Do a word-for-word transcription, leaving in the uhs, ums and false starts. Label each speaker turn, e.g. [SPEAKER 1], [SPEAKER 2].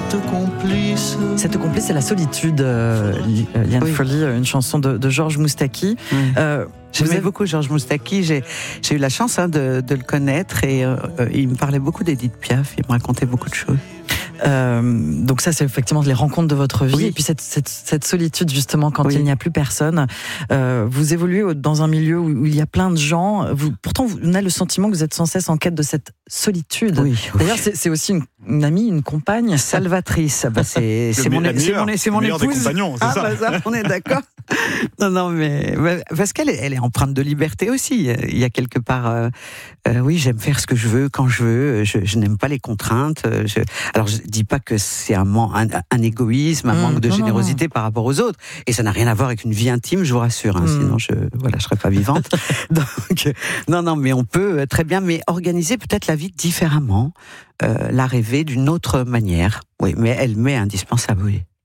[SPEAKER 1] Cette complice.
[SPEAKER 2] Cette complice, c'est la solitude, euh, Liane
[SPEAKER 3] Oui.
[SPEAKER 2] Folly, une chanson de, de Georges Moustaki.
[SPEAKER 3] Oui.
[SPEAKER 2] Euh,
[SPEAKER 3] J'aimais
[SPEAKER 2] avez...
[SPEAKER 3] beaucoup Georges Moustaki, j'ai, j'ai eu la chance hein, de, de le connaître et euh, il me parlait beaucoup d'Edith Piaf, il me racontait beaucoup de choses.
[SPEAKER 2] Euh, donc ça, c'est effectivement les rencontres de votre vie.
[SPEAKER 3] Oui.
[SPEAKER 2] Et puis cette, cette, cette solitude, justement, quand
[SPEAKER 3] Oui.
[SPEAKER 2] il n'y a plus personne. Euh, vous évoluez dans un milieu où, où il y a plein de gens. Vous, pourtant, vous avez le sentiment que vous êtes sans cesse en quête de cette solitude.
[SPEAKER 3] Oui, oui.
[SPEAKER 2] D'ailleurs, c'est, c'est aussi une, une amie, une compagne.
[SPEAKER 3] Salvatrice, bah c'est, c'est, mon,
[SPEAKER 4] la
[SPEAKER 3] c'est
[SPEAKER 4] meilleure,
[SPEAKER 3] mon, c'est mon
[SPEAKER 4] le meilleur des
[SPEAKER 3] épouse.
[SPEAKER 4] compagnons, c'est
[SPEAKER 3] ah,
[SPEAKER 4] ça.
[SPEAKER 3] Bah ça, on est d'accord. Non, non, mais parce qu'elle est, elle est empreinte de liberté aussi. Il y a quelque part, euh, euh, oui, j'aime faire ce que je veux quand je veux. Je, je n'aime pas les contraintes. Je, alors, je dis pas que c'est un, un, un égoïsme, un
[SPEAKER 2] mmh,
[SPEAKER 3] manque de
[SPEAKER 2] non,
[SPEAKER 3] générosité
[SPEAKER 2] non, non.
[SPEAKER 3] par rapport aux autres. Et ça n'a rien à voir avec une vie intime, je vous rassure. Hein, mmh. Sinon, je, voilà, je serais pas vivante. Donc, non, non, mais on peut très bien, mais organiser peut-être la vie différemment, euh, la rêver d'une autre manière. Oui, mais elle m'est indispensable. Oui.